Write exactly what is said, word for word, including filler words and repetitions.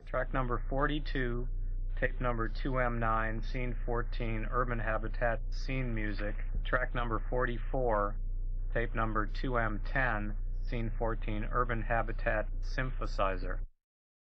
Track number forty-two, tape number two M nine, scene fourteen, Urban Habitat scene music. Track number forty-four, tape number two M ten, scene fourteen, Urban Habitat synthesizer.